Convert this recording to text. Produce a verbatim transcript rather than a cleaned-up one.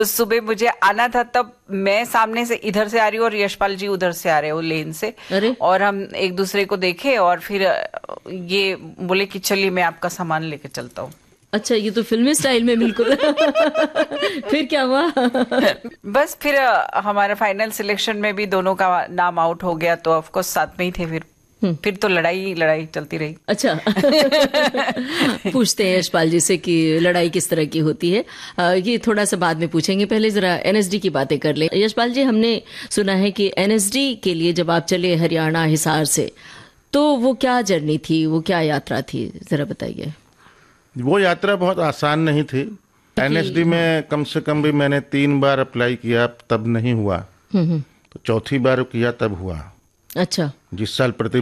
सुबह मुझे आना था, तब मैं सामने से इधर से आ रही हूँ और यशपाल जी उधर से आ रहे हो लेन से। अरे और हम एक दूसरे को देखे और फिर ये बोले कि चलिए मैं आपका सामान लेके चलता हूँ। अच्छा, ये तो फिल्मी स्टाइल में बिल्कुल। फिर क्या हुआ? बस फिर हमारा फाइनल सिलेक्शन में भी दोनों का नाम आउट हो गया, तो ऑफ कोर्स साथ में ही थे। फिर फिर तो लड़ाई लड़ाई चलती रही। अच्छा। पूछते हैं यशपाल जी से कि लड़ाई किस तरह की होती है, आ, ये थोड़ा सा बाद में पूछेंगे, पहले जरा एनएसडी की बातें कर लें। यशपाल जी, हमने सुना है कि एनएसडी के लिए जब आप चले हरियाणा हिसार से, तो वो क्या जर्नी थी, वो क्या यात्रा थी, जरा बताइए। वो यात्रा बहुत आसान नहीं थी। एनएसडी में कम से कम भी मैंने तीन बार अप्लाई किया, तब नहीं हुआ। तो चौथी बार किया तब हुआ। अच्छा। जिस साल प्रति